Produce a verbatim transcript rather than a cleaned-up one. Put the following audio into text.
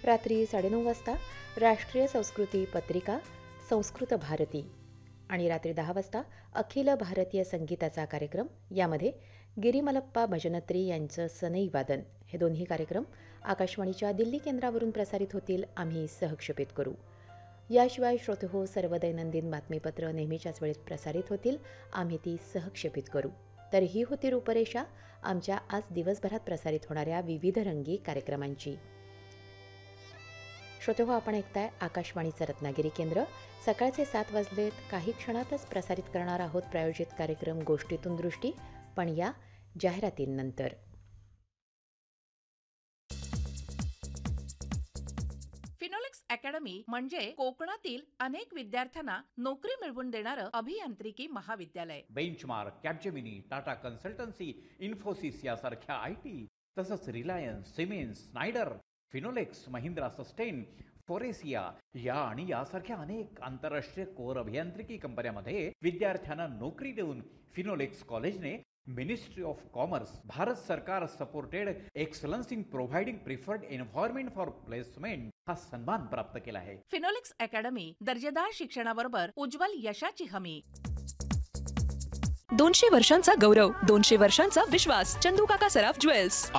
रात्री साडेनऊ वाजता राष्ट्रीय संस्कृती पत्रिका संस्कृत भारती आणि रात्री दहा वाजता अखिल भारतीय संगीताचा कार्यक्रम. यामध्ये गिरीमलप्पा भजनत्री यांचं सनई वादन हे दोन्ही कार्यक्रम आकाशवाणीच्या दिल्ली केंद्रावरून प्रसारित होतील. आम्ही सहक्षेपित करू. याशिवाय श्रोतेहो, सर्व दैनंदिन बातमीपत्र नेहमीच्याच वेळेत प्रसारित होतील. आम्ही ती सहक्षेपित करू. तर ही होती रूपरेषा आमच्या आज दिवसभरात प्रसारित होणाऱ्या विविध रंगी कार्यक्रमांची. श्रोतेहो, आपण ऐकताय आकाशवाणीचं रत्नागिरी केंद्र. सकाळचे सात वाजलेत. काही क्षणातच प्रसारित करणार आहोत प्रायोजित कार्यक्रम गोष्टीतून दृष्टी, पण या जाहिरातींनंतर. फिनोलेक्स अकॅडमी म्हणजे कोकणातील अनेक विद्यार्थ्यांना नोकरी मिळवून देणारं अभियांत्रिकी महाविद्यालय. Benchmark, Capgemini, Tata consultancy, Infosys यासारख्या आय टी, तसंच Reliance, Siemens, Schneider, Finolex, Mahindra sustain, फोरेसिया या आणि यासारख्या अनेक आंतरराष्ट्रीय कोर अभियांत्रिकी कंपन्यांमध्ये विद्यार्थ्यांना नोकरी देऊन फिनोलेक्स कॉलेजने मिनिस्ट्री ऑफ कॉमर्स, भारत सरकार supported excellence in providing preferred environment for placement हा सन्मान प्राप्त केला आहे. फिनोलेक्स अकॅडमी दर्जेदार शिक्षणाबरोबर उज्ज्वल यशाची हमी. दोनशे वर्षांचा गौरव, दोनशे वर्षांचा विश्वास. चंदू काका सराफ ज्वेल्स.